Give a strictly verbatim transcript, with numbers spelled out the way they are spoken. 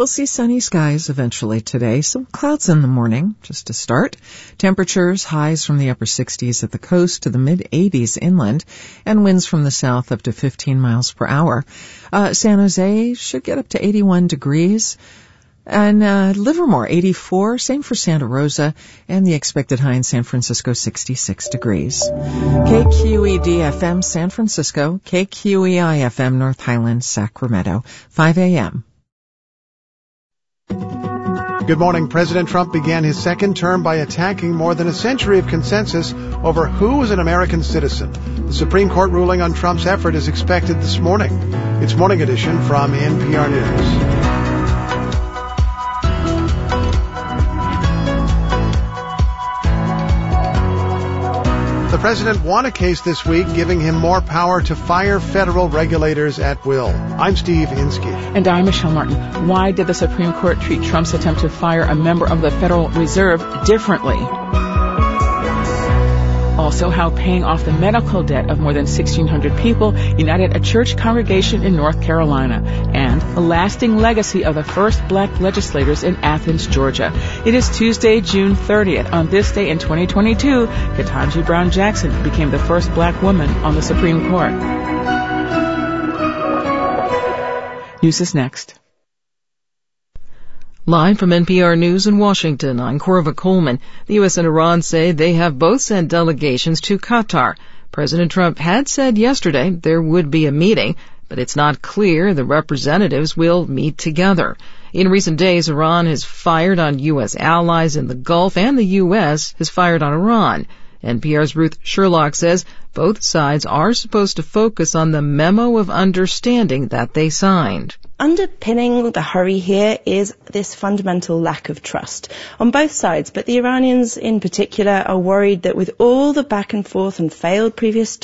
We'll see sunny skies eventually today. Some clouds in the morning, just to start. Temperatures, highs from the upper sixties at the coast to the mid-eighties inland, and winds from the south up to fifteen miles per hour. Uh, San Jose should get up to eighty-one degrees. And uh, Livermore, eighty-four, same for Santa Rosa, and the expected high in San Francisco, sixty-six degrees. K Q E D F M San Francisco, K Q E I F M North Highlands, Sacramento, five a.m. Good morning. President Trump began his second term by attacking more than a century of consensus over who is an American citizen. The Supreme Court ruling on Trump's effort is expected this morning. It's Morning Edition from N P R News. The president won a case this week giving him more power to fire federal regulators at will. I'm Steve Inskeep. And I'm Michelle Martin. Why did the Supreme Court treat Trump's attempt to fire a member of the Federal Reserve differently? Also, how paying off the medical debt of more than sixteen hundred people united a church congregation in North Carolina, and the lasting legacy of the first black legislators in Athens, Georgia. It is Tuesday, June thirtieth. On this day in twenty twenty-two, Ketanji Brown Jackson became the first black woman on the Supreme Court. News is next. Live from N P R News in Washington, I'm Corva Coleman. The U S and Iran say they have both sent delegations to Qatar. President Trump had said yesterday there would be a meeting, but it's not clear the representatives will meet together. In recent days, Iran has fired on U S allies in the Gulf, and the U S has fired on Iran. N P R's Ruth Sherlock says both sides are supposed to focus on the memo of understanding that they signed. Underpinning the hurry here is this fundamental lack of trust on both sides, but the Iranians in particular are worried that with all the back and forth and failed previous